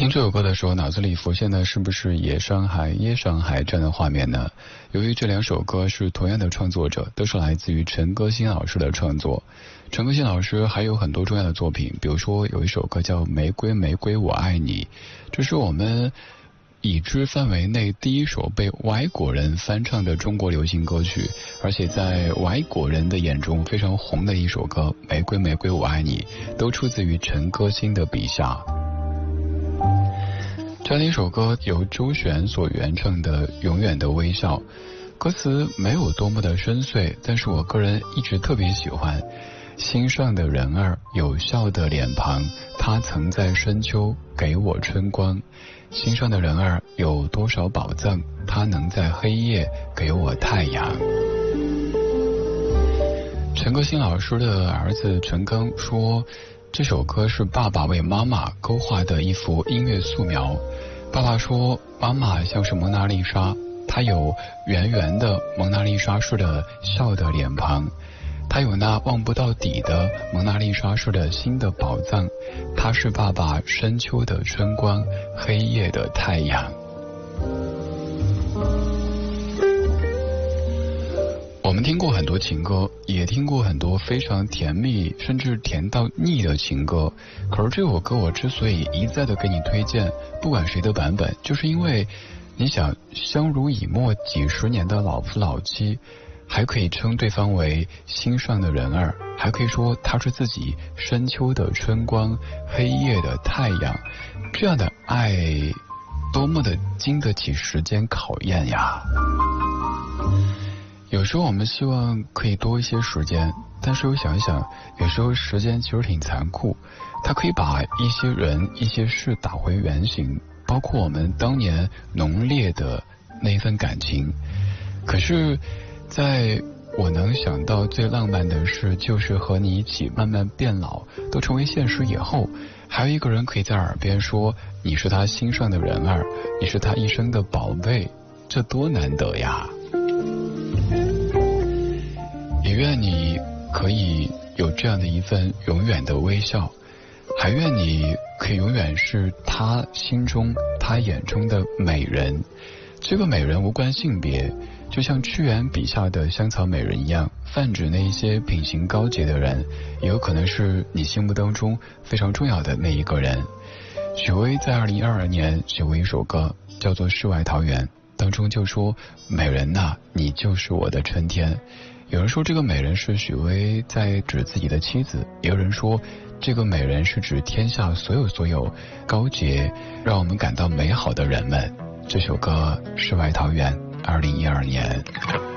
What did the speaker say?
听这首歌的时候，脑子里浮现的是不是夜上海这样的画面呢？由于这两首歌是同样的创作者，都是来自于陈歌辛老师的创作。陈歌辛老师还有很多重要的作品，比如说有一首歌叫《玫瑰玫瑰我爱你》，这是我们已知范围内第一首被外国人翻唱的中国流行歌曲，而且在外国人的眼中非常红的一首歌《玫瑰玫瑰我爱你》，都出自于陈歌辛的笔下。这样的一首歌由周璇所原唱的《永远的微笑》，歌词没有多么的深邃，但是我个人一直特别喜欢。心上的人儿有笑的脸庞，他曾在深秋给我春光。心上的人儿有多少宝藏，他能在黑夜给我太阳。陈歌辛老师的儿子陈庚说，这首歌是爸爸为妈妈勾画的一幅音乐素描。爸爸说，妈妈像是蒙娜丽莎，她有圆圆的蒙娜丽莎式的笑的脸庞，她有那望不到底的蒙娜丽莎式的心的宝藏，她是爸爸深秋的春光，黑夜的太阳。我们听过很多情歌，也听过很多非常甜蜜甚至甜到腻的情歌，可是这首歌我之所以一再的给你推荐，不管谁的版本，就是因为你想相濡以沫几十年的老夫老妻，还可以称对方为心上的人儿，还可以说他是自己深秋的春光，黑夜的太阳，这样的爱多么的经得起时间考验呀。有时候我们希望可以多一些时间，但是又想一想，有时候时间其实挺残酷，它可以把一些人一些事打回原形，包括我们当年浓烈的那一份感情。可是在我能想到最浪漫的事，就是和你一起慢慢变老都成为现实以后，还有一个人可以在耳边说，你是他心上的人儿，你是他一生的宝贝，这多难得呀。也愿你可以有这样的一份永远的微笑，还愿你可以永远是他心中他眼中的美人。这个美人无关性别，就像屈原笔下的香草美人一样，泛指那一些品行高洁的人，也有可能是你心目当中非常重要的那一个人。许巍在2012年写过一首歌叫做《世外桃源》，当中就说，美人呐，你就是我的春天。有人说这个美人是许巍在指自己的妻子，也有人说这个美人是指天下所有高洁让我们感到美好的人们。这首歌《世外桃源》2012年。